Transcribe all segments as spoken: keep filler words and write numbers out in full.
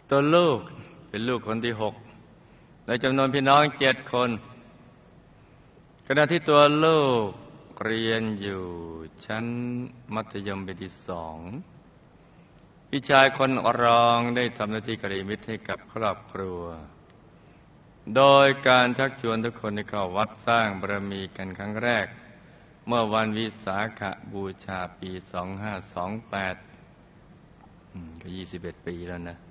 ตัวลูกเป็นลูกคนที่หกในจำนวนพี่น้องเจ็ดคนขณะที่ตัวลูกเรียนอยู่ชั้นมัธยมปีที่สองพี่ชายคนรองได้ทำหน้าที่กัลยาณมิตรให้กับครอบครัวโดยการชักชวนทุกคนให้เข้าวัดสร้างบารมีกันครั้งแรกเมื่อวันวิสาขบูชาปีสองห้าสองแปดก็ยี่สิบเอ็ดปีแล้วนะ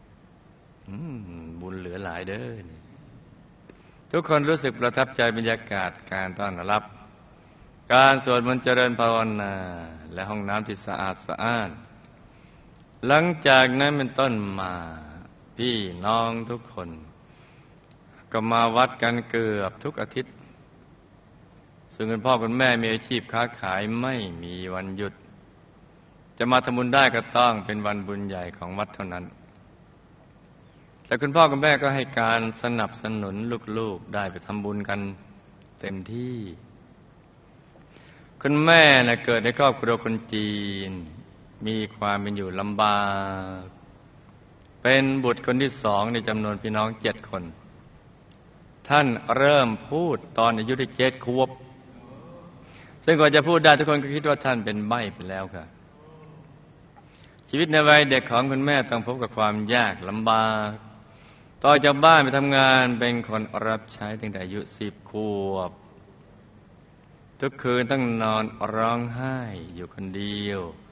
บุญเหลือหลายเด้อทุกคนรู้สึกประทับใจบรรยากาศการต้อนรับการสวดมนต์เจริญภาวนาและห้องน้ำที่สะอาดสะอ้านหลังจากนั้นเป็นต้นมาพี่น้องทุกคนก็มาวัดกันเกือบทุกอาทิตย์ซึ่งคุณพ่อคุณแม่มีอาชีพค้าขายไม่มีวันหยุดจะมาทำบุญได้ก็ต้องเป็นวันบุญใหญ่ของวัดเท่านั้นแต่คุณพ่อคุณแม่ก็ให้การสนับสนุนลูกๆได้ไปทำบุญกันเต็มที่คุณแม่น่ะเกิดในครอบครัวคนจีนมีความเป็นอยู่ลำบากเป็นบุตรคนที่สองในจำนวนพี่น้องเจ็ดคนท่านเริ่มพูดตอนอายุได้เจ็ดขวบซึ่งก่อนจะพูดได้ทุกคนก็คิดว่าท่านเป็นใบ้ไปแล้วค่ะชีวิตในวัยเด็กของคุณแม่ต้องพบกับความยากลำบากต่อจากบ้านไปทำงานเป็นคนรับใช้ตั้งแต่อายุสิบขวบทุกคืนต้องนอนร้องไห้อยู่คนเดียว